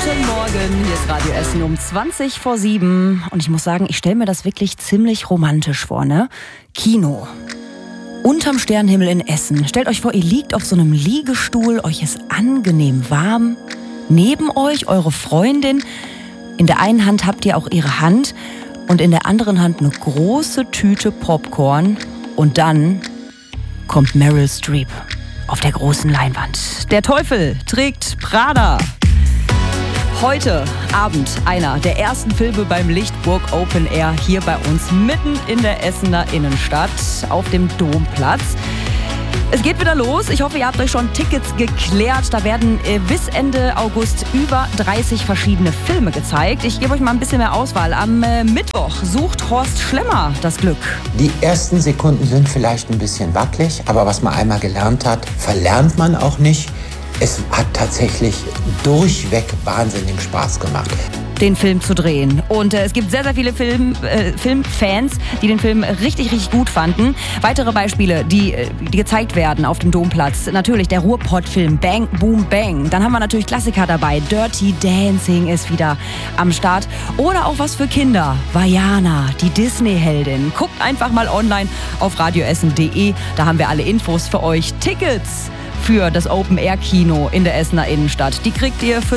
Guten Morgen, hier ist Radio Essen um 7:20. Und ich muss sagen, ich stelle mir das wirklich ziemlich romantisch vor, ne? Kino. Unterm Sternenhimmel in Essen. Stellt euch vor, ihr liegt auf so einem Liegestuhl, euch ist angenehm warm. Neben euch eure Freundin. In der einen Hand habt ihr auch ihre Hand und in der anderen Hand eine große Tüte Popcorn. Und dann kommt Meryl Streep auf der großen Leinwand. Der Teufel trägt Prada. Heute Abend einer der ersten Filme beim Lichtburg Open Air hier bei uns mitten in der Essener Innenstadt auf dem Domplatz. Es geht wieder los. Ich hoffe, ihr habt euch schon Tickets geklärt. Da werden bis Ende August über 30 verschiedene Filme gezeigt. Ich gebe euch mal ein bisschen mehr Auswahl. Am Mittwoch sucht Horst Schlemmer das Glück. Die ersten Sekunden sind vielleicht ein bisschen wackelig, aber was man einmal gelernt hat, verlernt man auch nicht. Es hat tatsächlich durchweg wahnsinnig Spaß gemacht, den Film zu drehen. Und es gibt sehr, sehr viele Filmfans, die den Film richtig, richtig gut fanden. Weitere Beispiele, die gezeigt werden auf dem Domplatz. Natürlich der Ruhrpott-Film Bang, Boom, Bang. Dann haben wir natürlich Klassiker dabei. Dirty Dancing ist wieder am Start. Oder auch was für Kinder. Vaiana, die Disney-Heldin. Guckt einfach mal online auf radioessen.de. Da haben wir alle Infos für euch. Tickets für das Open-Air-Kino in der Essener Innenstadt. Die kriegt ihr für